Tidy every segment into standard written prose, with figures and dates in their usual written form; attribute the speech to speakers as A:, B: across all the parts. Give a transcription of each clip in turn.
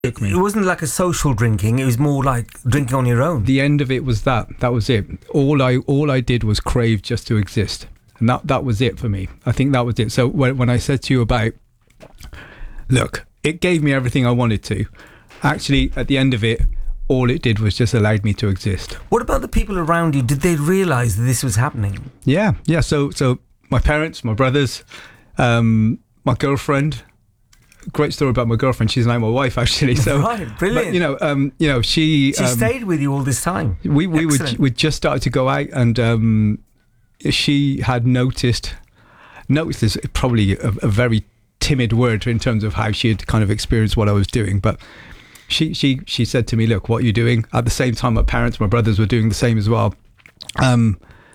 A: It wasn't like a social drinking. It was more like drinking on your own.
B: The end of it was that. That was it. All I did was crave just to exist. And that was it for me. I think that was it. So when I said to you about, look, it gave me everything I wanted to. Actually, at the end of it, all it did was just allowed me to exist.
A: What about the people around you? Did they realise that this was happening?
B: Yeah. So my parents, my brothers, my girlfriend. Great story about my girlfriend. She's now my wife, actually. So,
A: right, brilliant.
B: But, she
A: stayed with you all this time.
B: We just started to go out, and she had noticed is probably a very timid word in terms of how she had kind of experienced what I was doing, but she said to me, look, what you're doing. At the same time, my parents, my brothers were doing the same as well, and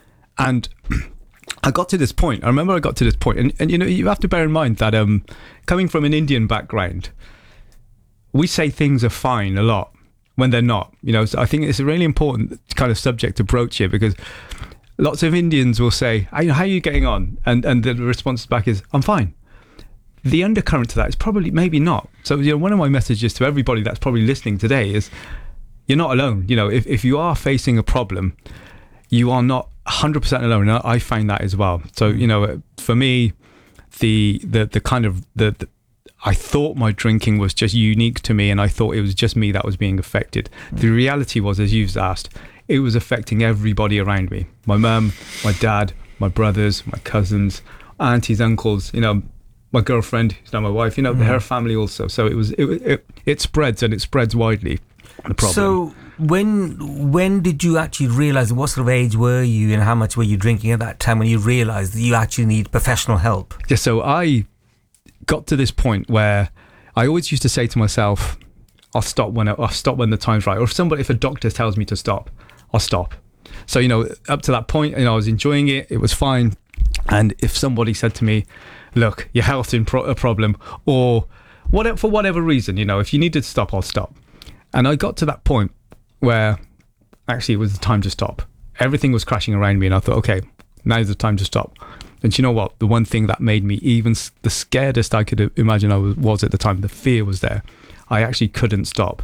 B: I got to this point. I remember I got to this point, and you have to bear in mind that coming from an Indian background, we say things are fine a lot when they're not. So I think it's a really important kind of subject to broach here, because lots of Indians will say, how are you getting on? And the response back is, I'm fine. The undercurrent to that is probably maybe not. So one of my messages to everybody that's probably listening today is, you're not alone. If you are facing a problem, you are not 100% alone. And I find that as well. So for me, the kind of I thought my drinking was just unique to me, and I thought it was just me that was being affected. The reality was, as you've asked, it was affecting everybody around me. My mum, my dad, my brothers, my cousins, aunties, uncles, my girlfriend, who's now my wife, her family also. So it spreads, and it spreads widely, the problem.
A: So when did you actually realise, what sort of age were you and how much were you drinking at that time when you realised that you actually need professional help?
B: Yeah, so I got to this point where I always used to say to myself, I'll stop when the time's right. Or if a doctor tells me to stop, I'll stop. So, up to that point, I was enjoying it. It was fine. And if somebody said to me, look, your health's in a problem, or for whatever reason, if you needed to stop, I'll stop. And I got to that point where actually it was the time to stop. Everything was crashing around me, and I thought, okay, now's the time to stop. And you know what? The one thing that made me even the scaredest I could imagine I was at the time, the fear was there. I actually couldn't stop.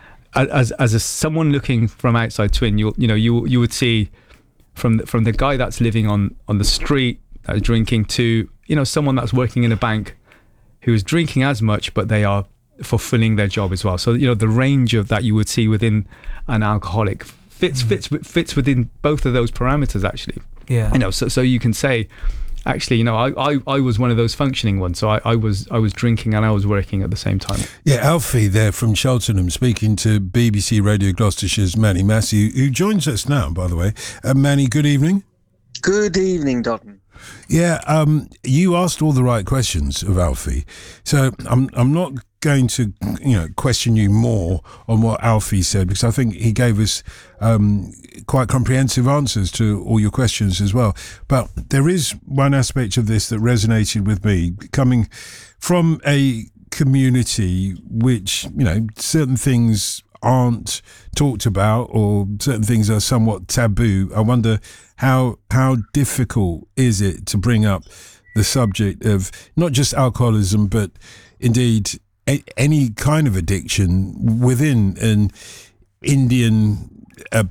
B: As someone looking from outside Twin, you would see from the guy that's living on the street, that's drinking, to someone that's working in a bank who is drinking as much, but they are fulfilling their job as well. So the range of that you would see within an alcoholic fits within both of those parameters, actually.
A: Yeah.
B: So you can say, actually, I was one of those functioning ones. So I was drinking and I was working at the same time.
C: Yeah, Alfie there from Cheltenham, speaking to BBC Radio Gloucestershire's Manny Massey, who joins us now, by the way. Manny, good evening.
D: Good evening, Dotton.
C: Yeah, you asked all the right questions of Alfie, so I'm not going to question you more on what Alfie said, because I think he gave us quite comprehensive answers to all your questions as well. But there is one aspect of this that resonated with me, coming from a community which certain things aren't talked about, or certain things are somewhat taboo. I wonder how difficult is it to bring up the subject of not just alcoholism, but indeed any kind of addiction within an Indian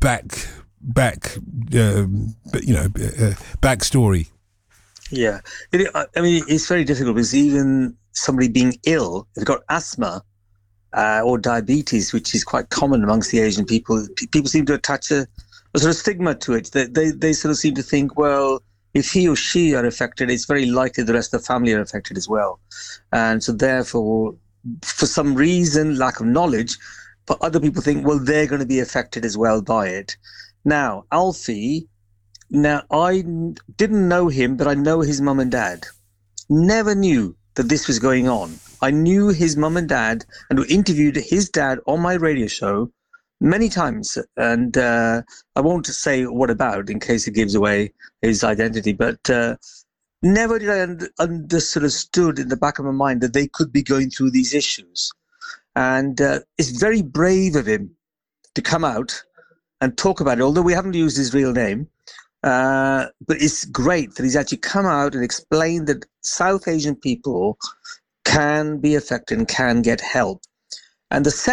C: backstory.
D: Yeah, it's very difficult, because even somebody being ill, they've got asthma or diabetes, which is quite common amongst the Asian people. People seem to attach a sort of stigma to it. They sort of seem to think, well, if he or she are affected, it's very likely the rest of the family are affected as well. And so therefore, for some reason, lack of knowledge, but other people think, well, they're going to be affected as well by it. Now, Alfie, I didn't know him, but I know his mum and dad. Never knew that this was going on. I knew his mum and dad, and we interviewed his dad on my radio show many times. And I won't say what about, in case it gives away his identity, but never did I understood in the back of my mind that they could be going through these issues. And it's very brave of him to come out and talk about it, although we haven't used his real name. But it's great that he's actually come out and explained that South Asian people can be affected and can get help. And the